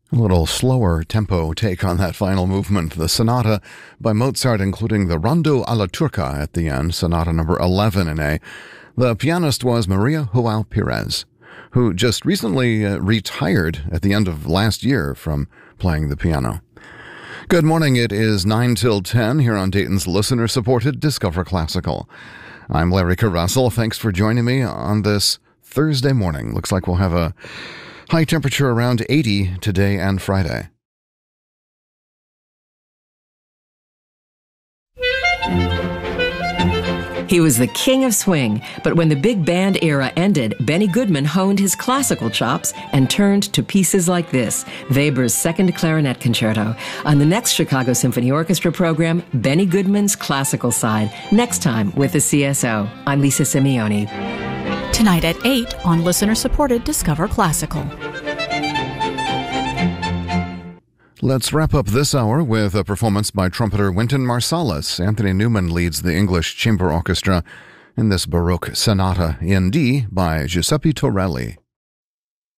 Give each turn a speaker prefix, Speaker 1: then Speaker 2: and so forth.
Speaker 1: A little slower tempo take on that final movement, the sonata by Mozart, including the Rondo alla Turca at the end, sonata number 11 in A. The pianist was Maria Joao Pires, who just recently retired at the end of last year from playing the piano. Good morning. It is 9 till 10 here on Dayton's listener-supported Discover Classical. I'm Larry Carrussell. Thanks for joining me on this Thursday morning. Looks like we'll have a high temperature around 80 today and Friday.
Speaker 2: He was the king of swing, but when the big band era ended, Benny Goodman honed his classical chops and turned to pieces like this, Weber's Second Clarinet Concerto. On the next Chicago Symphony Orchestra program, Benny Goodman's classical side, next time with the CSO. I'm Lisa Simeoni.
Speaker 3: Tonight at 8 on listener-supported Discover Classical.
Speaker 1: Let's wrap up this hour with a performance by trumpeter Wynton Marsalis. Anthony Newman leads the English Chamber Orchestra in this Baroque sonata in D by Giuseppe Torelli.